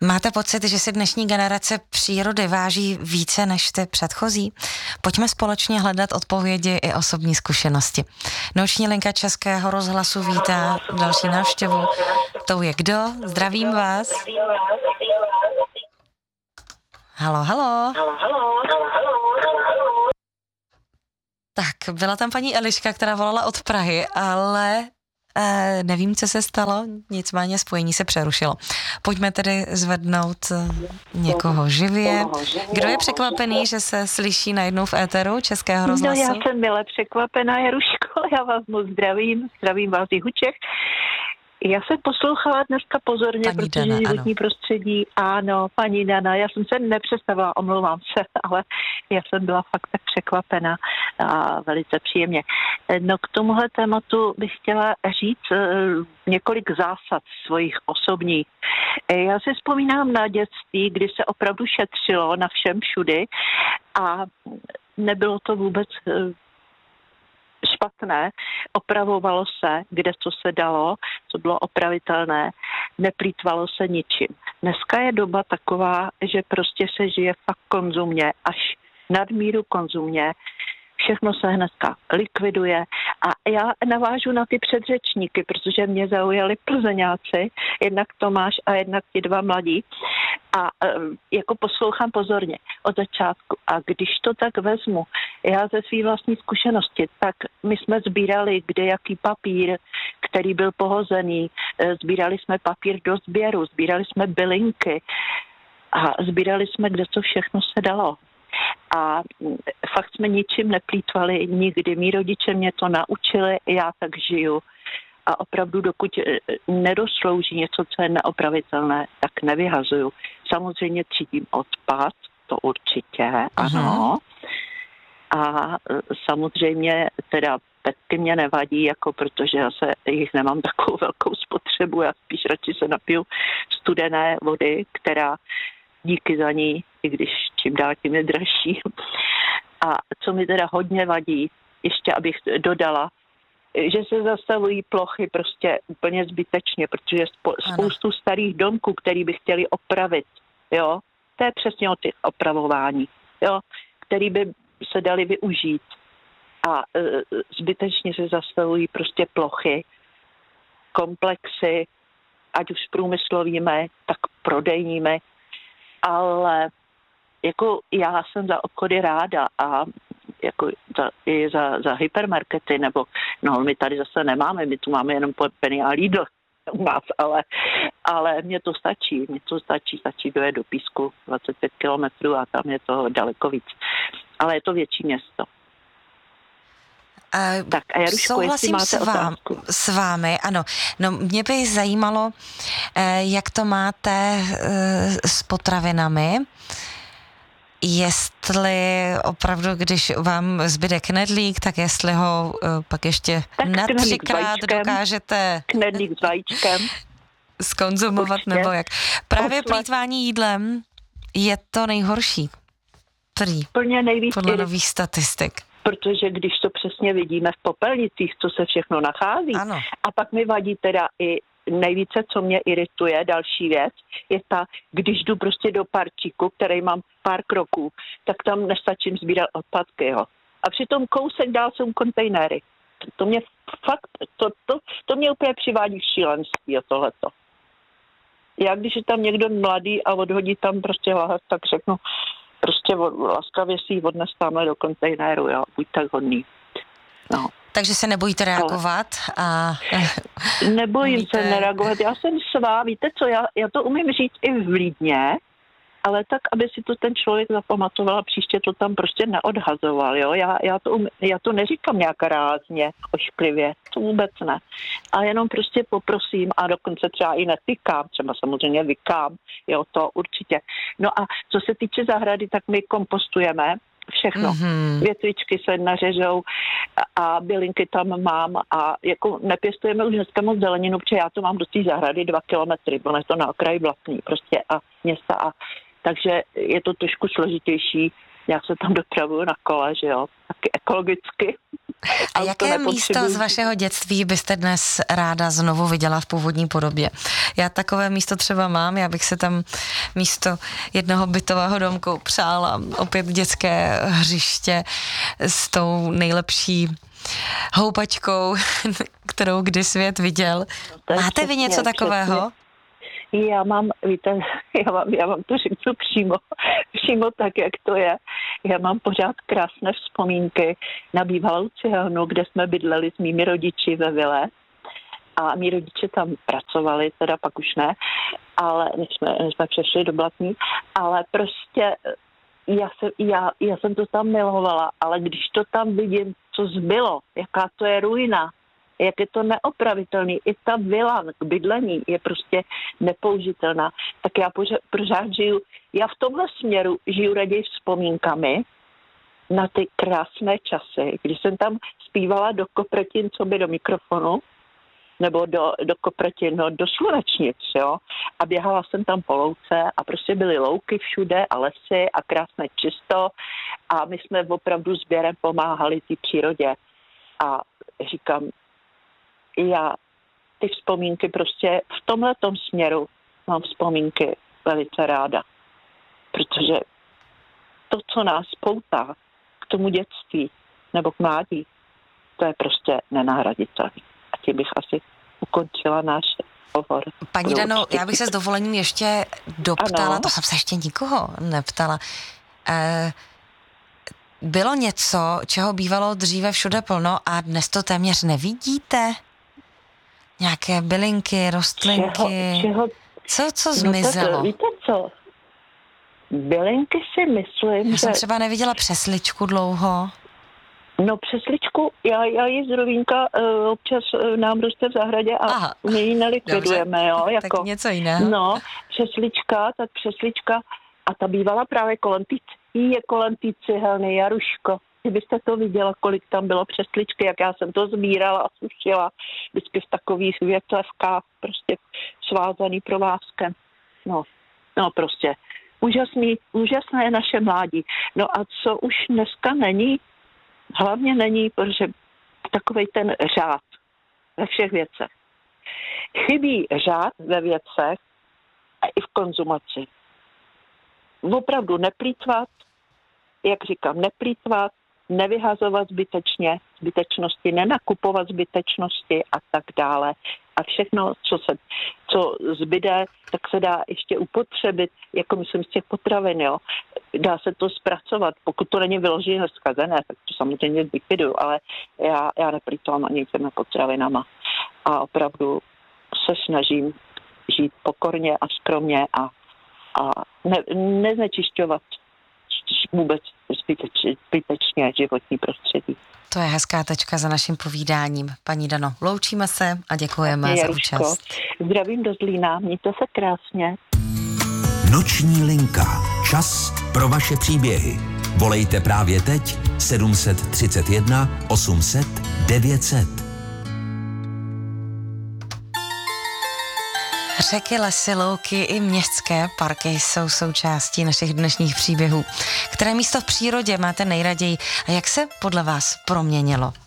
Máte pocit, že si dnešní generace přírody váží více než ty předchozí? Pojďme společně hledat odpovědi i osobní zkušenosti. Noční linka Českého rozhlasu vítá další návštěvu. Tou je kdo? Zdravím vás. Halo. Tak, byla tam paní Eliška, která volala od Prahy, ale nevím, co se stalo, nicméně spojení se přerušilo. Pojďme tedy zvednout někoho živě. Kdo je překvapený, že se slyší najednou v éteru Českého rozhlasu? No, já jsem milé překvapená, Jaruško, já vás moc zdravím vás i Hučech. Já jsem poslouchala dneska pozorně, paní protože Dana, životní prostředí, ano, paní Dana, já jsem se nepředstavila, omlouvám se, ale já jsem byla fakt tak překvapena a velice příjemně. No k tomuhle tématu bych chtěla říct několik zásad svojich osobních. Já si vzpomínám na dětství, kdy se opravdu šetřilo na všem všudy a nebylo to vůbec špatné, opravovalo se, kde co se dalo, co bylo opravitelné, neplýtvalo se ničím. Dneska je doba taková, že prostě se žije fakt konzumně, až nadmíru konzumně, všechno se hnedka likviduje a já navážu na ty předřečníky, protože mě zaujali Plzeňáci, jednak Tomáš a jednak ti dva mladí a jako poslouchám pozorně od začátku a když to tak vezmu, já ze své vlastní zkušenosti, tak my jsme sbírali kdejaký papír, který byl pohozený, sbírali jsme papír do sběru, sbírali jsme bylinky a sbírali jsme, kde co všechno se dalo. A fakt jsme ničím neplýtvali nikdy. Mí rodiče mě to naučili, já tak žiju. A opravdu, dokud nedoslouží něco, co je neopravitelné, tak nevyhazuju. Samozřejmě třídím odpad, to určitě, ano. A samozřejmě teda petky mě nevadí, jako protože já jich nemám takovou velkou spotřebu. Já spíš radši se napiju studené vody, která díky za ní, i když čím dál tím je dražší. A co mi teda hodně vadí, ještě abych dodala, že se zastavují plochy prostě úplně zbytečně, protože spoustu starých domků, který by chtěli opravit, jo, to je přesně o ty opravování, jo, který by se dali využít. A zbytečně se zastavují prostě plochy, komplexy, ať už průmyslovými, tak prodejními, ale jako já jsem za obchody ráda a jako i za hypermarkety, nebo no my tady zase nemáme, my tu máme jenom Penny a Lidl u nás, ale mně to stačí dojet do Písku 25 kilometrů a tam je to daleko víc. Ale je to větší město. Tak a Jaruško, jestli máte otázku. S vámi, ano. No mě by zajímalo, jak to máte s potravinami, jestli opravdu, když vám zbyde knedlík, tak jestli ho pak ještě na 3krát dokážete knedlík s vajíčkem skonzumovat, určitě. Nebo jak. Právě plýtvání jídlem je to nejhorší. Plně nejvíc podle nových statistik. Protože když to přesně vidíme v popelnicích, co se všechno nachází, ano. A pak mi vadí teda i nejvíce, co mě irituje, další věc, je ta, když jdu prostě do parčíku, který mám pár kroků, tak tam nestačím sbírat odpadky, jo. A přitom kousek dál jsou kontejnery. To mě fakt, to mě úplně přivádí v šílenství, tohleto. Já když je tam někdo mladý a odhodí tam prostě lahev, tak řeknu, prostě laskavě si ji odnes tamhle do kontejneru, jo, buď tak hodný. No. Takže se nebojíte reagovat? Nebojím se nereagovat. Já jsem svá, víte co, já to umím říct i v Lídně, ale tak, aby si to ten člověk zapamatoval a příště to tam prostě neodhazoval, jo. Já to neříkám nějak rázně, ošklivě, to vůbec ne. A jenom prostě poprosím a dokonce třeba i netykám, třeba samozřejmě vykám, jo, to určitě. No a co se týče zahrady, tak my kompostujeme všechno. Větvičky se nařežou a bylinky tam mám a jako nepěstujeme už dneska moc zeleninu, protože já to mám do té zahrady 2 kilometry, ono je to na okraji Blatný prostě a města a takže je to trošku složitější, já se tam dopravuju na kole, že jo, taky ekologicky. A jaké místo z vašeho dětství byste dnes ráda znovu viděla v původní podobě? Já takové místo třeba mám, já bych se tam místo jednoho bytového domku přála opět dětské hřiště s tou nejlepší houpačkou, kterou kdy svět viděl. Máte vy něco takového? Já mám, víte, já vám to řeknu přímo tak, jak to je. Já mám pořád krásné vzpomínky na bývalou cihelnu, kde jsme bydleli s mými rodiči ve vile. A mý rodiče tam pracovali, teda pak už ne, ale než jsme přešli do Blatní, ale prostě já jsem to tam milovala, ale když to tam vidím, co zbylo, jaká to je ruina, jak je to neopravitelný, i ta vila k bydlení je prostě nepoužitelná, tak já pořád žiju, já v tomhle směru žiju raději vzpomínkami na ty krásné časy, když jsem tam zpívala do kopretin, co by do mikrofonu, nebo do kopretin, no, do slunečnic, jo, a běhala jsem tam po louce a prostě byly louky všude a lesy a krásné čisto a my jsme opravdu sběrem pomáhali té přírodě a říkám, já ty vzpomínky prostě v tomhletom směru mám vzpomínky velice ráda, protože to, co nás poutá k tomu dětství nebo k mládí, to je prostě nenahraditelné. A tím bych asi ukončila náš hovor. Paní Dano, já bych se s dovolením ještě doptala, ano. To jsem se ještě nikoho neptala. Bylo něco, čeho bývalo dříve všude plno a dnes to téměř nevidíte? Nějaké bylinky, rostlinky? Čeho? Co zmizelo? No tak, víte co? Bylinky si myslím, já jsem třeba neviděla přesličku dlouho. No přesličku, já ji z rovínka občas nám roste v zahradě a my ji nelikvidujeme, jo. Jako, tak něco jiného. No, přeslička a ta bývala právě kolem té cihelny Jaruško. Kdybyste to viděla, kolik tam bylo přesličky, jak já jsem to sbírala a sušila, vždycky v takových větlevkách, prostě svázaný provázkem. No prostě úžasné je naše mládí. No a co už dneska není, hlavně není, protože takovej ten řád ve všech věcech. Chybí řád ve věcech a i v konzumaci. Opravdu neplýtvat, jak říkám, nevyhazovat zbytečnosti, nenakupovat zbytečnosti a tak dále. A všechno, co zbyde, tak se dá ještě upotřebit, jako myslím z těch potravin, jo. Dá se to zpracovat. Pokud to není vyloženě zkazené, tak to samozřejmě zlikviduju, ale já neplýtvám ani těmi potravinama. A opravdu se snažím žít pokorně a skromně a neznečišťovat vůbec zbytečně životní prostředí. To je hezká tečka za naším povídáním. Paní Dano, loučíme se a děkujeme za účast. Zdravím do Zlína, mějte se krásně. Noční linka. Čas pro vaše příběhy. Volejte právě teď 731 800 900. Řeky, lesy, louky i městské parky jsou součástí našich dnešních příběhů. Které místo v přírodě máte nejraději a jak se podle vás proměnilo?